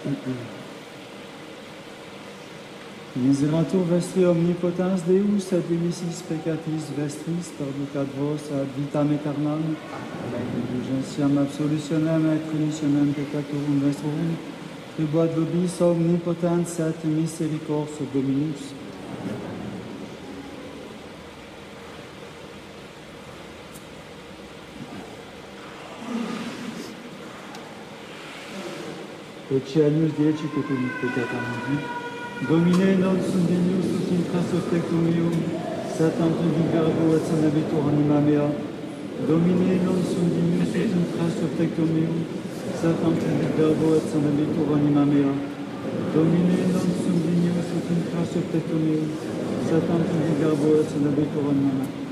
Miseratur vestri omnipotens Deus et dimissis peccatis vestris perducat vos ad vitam aeternam. Indulgentiam absolutionem et remissionem peccatorum vestrorum. Tribuat vobis omnipotens et misericors Dominus. Ecceanus dieci cotum peccatam mobis. Domine non sum dignus ut in crasso tectum meum, satantum in verbo et sanabitur anima mea. Domine non sum dignus ut in crasso tectum meum, satantum in verbo et sanabitur anima mea. Domine non sum dignus ut in crasso tectum meum, satantum in verbo et sanabitur anima mea.